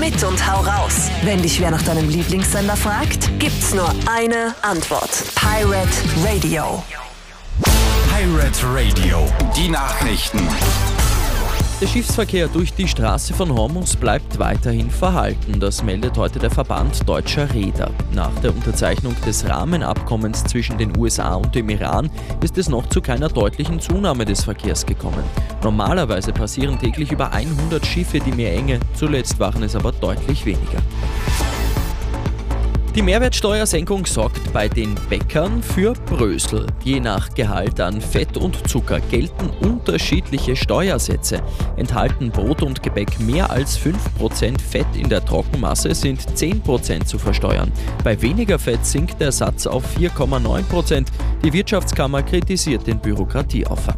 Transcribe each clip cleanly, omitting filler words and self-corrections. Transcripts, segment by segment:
mit und hau raus. Wenn dich wer nach deinem Lieblingssender fragt, gibt's nur eine Antwort. Pirate Radio. Pirate Radio, die Nachrichten. Der Schiffsverkehr durch die Straße von Hormuz bleibt weiterhin verhalten. Das meldet heute der Verband Deutscher Reeder. Nach der Unterzeichnung des Rahmenabkommens zwischen den USA und dem Iran ist es noch zu keiner deutlichen Zunahme des Verkehrs gekommen. Normalerweise passieren täglich über 100 Schiffe die Meerenge, zuletzt waren es aber deutlich weniger. Die Mehrwertsteuersenkung sorgt bei den Bäckern für Brösel. Je nach Gehalt an Fett und Zucker gelten unterschiedliche Steuersätze. Enthalten Brot und Gebäck mehr als 5% Fett in der Trockenmasse, sind 10% zu versteuern. Bei weniger Fett sinkt der Satz auf 4,9%. Die Wirtschaftskammer kritisiert den Bürokratieaufwand.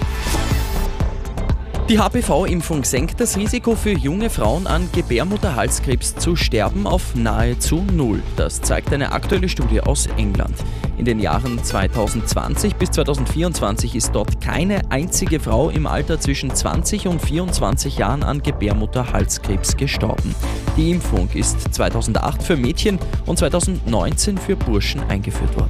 Die HPV-Impfung senkt das Risiko für junge Frauen an Gebärmutterhalskrebs zu sterben auf nahezu null. Das zeigt eine aktuelle Studie aus England. In den Jahren 2020 bis 2024 ist dort keine einzige Frau im Alter zwischen 20 und 24 Jahren an Gebärmutterhalskrebs gestorben. Die Impfung ist 2008 für Mädchen und 2019 für Burschen eingeführt worden.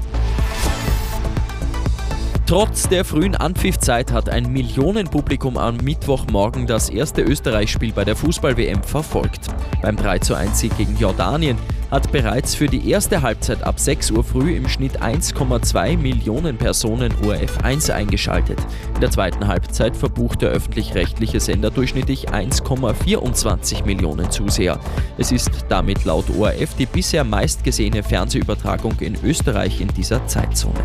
Trotz der frühen Anpfiffzeit hat ein Millionenpublikum am Mittwochmorgen das erste Österreich-Spiel bei der Fußball-WM verfolgt. Beim 3:1-Sieg gegen Jordanien hat bereits für die erste Halbzeit ab 6 Uhr früh im Schnitt 1,2 Millionen Personen ORF 1 eingeschaltet. In der zweiten Halbzeit verbucht der öffentlich-rechtliche Sender durchschnittlich 1,24 Millionen Zuseher. Es ist damit laut ORF die bisher meistgesehene Fernsehübertragung in Österreich in dieser Zeitzone.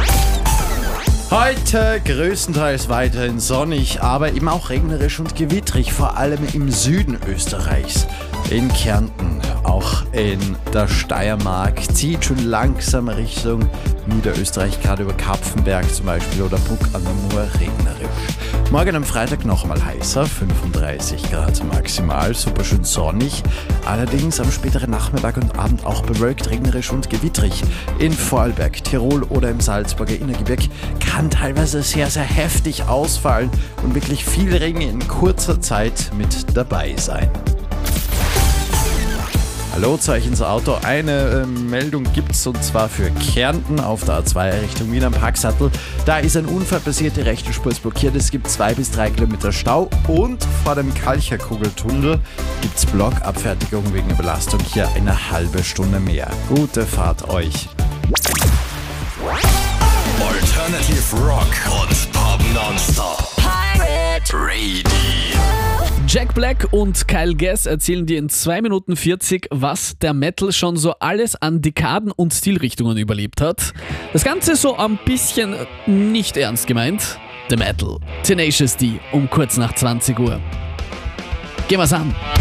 Heute größtenteils weiterhin sonnig, aber eben auch regnerisch und gewittrig, vor allem im Süden Österreichs. In Kärnten, auch in der Steiermark, zieht schon langsam Richtung Niederösterreich, gerade über Kapfenberg zum Beispiel oder Bruck an der Mur regnerisch. Morgen am Freitag noch einmal heißer, 35 Grad maximal, super schön sonnig. Allerdings am späteren Nachmittag und Abend auch bewölkt, regnerisch und gewittrig. In Vorarlberg, Tirol oder im Salzburger Innergebirg kann teilweise sehr, sehr heftig ausfallen und wirklich viel Regen in kurzer Zeit mit dabei sein. Hallo, Zeichen ins Auto. Eine Meldung gibt's und zwar für Kärnten auf der A2 Richtung Wien am Parksattel. Da ist ein Unfall passiert, die rechte Spur ist blockiert. Es gibt 2 bis 3 Kilometer Stau und vor dem Kalcherkugeltunnel gibt's Blockabfertigung wegen der Belastung. Hier eine halbe Stunde mehr. Gute Fahrt euch. Alternative Rock und Pop Nonstop. Pirate Radio. Jack Black und Kyle Gass erzählen dir in 2 Minuten 40, was der Metal schon so alles an Dekaden und Stilrichtungen überlebt hat. Das Ganze so ein bisschen nicht ernst gemeint. The Metal. Tenacious D um kurz nach 20 Uhr. Gehen wir's an.